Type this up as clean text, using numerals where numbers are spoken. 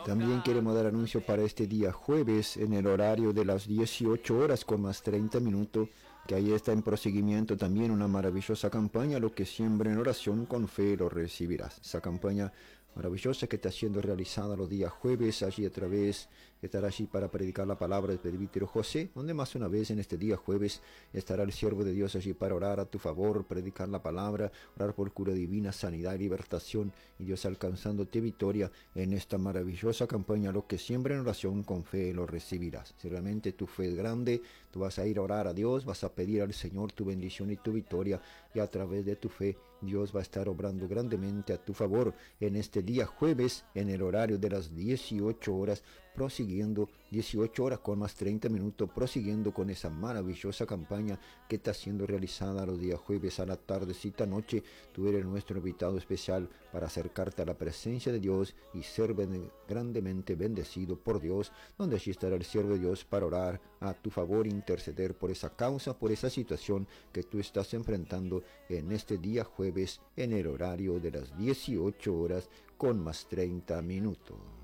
También queremos dar anuncio para este día jueves en el horario de las 18 horas con más 30 minutos, que ahí está en proseguimiento también una maravillosa campaña, lo que siembra en oración con fe lo recibirás. Esa campaña maravillosa que está siendo realizada los días jueves, allí a través, estará allí para predicar la palabra del presbítero José, donde más una vez en este día jueves estará el siervo de Dios allí para orar a tu favor, predicar la palabra, orar por cura divina, sanidad y libertación, y Dios alcanzándote victoria en esta maravillosa campaña. Lo que siembra en oración con fe lo recibirás. Si realmente tu fe es grande, tú vas a ir a orar a Dios, vas a pedir al Señor tu bendición y tu victoria, y a través de tu fe Dios va a estar obrando grandemente a tu favor en este día jueves en el horario de las 18 horas, prosiguiendo 18 horas con más 30 minutos, prosiguiendo con esa maravillosa campaña que está siendo realizada los días jueves a la tardecita noche. Tú eres nuestro invitado especial para acercarte a la presencia de Dios y ser grandemente bendecido por Dios, donde allí estará el siervo de Dios para orar a tu favor, interceder por esa causa, por esa situación que tú estás enfrentando en este día jueves en el horario de las 18 horas con más 30 minutos.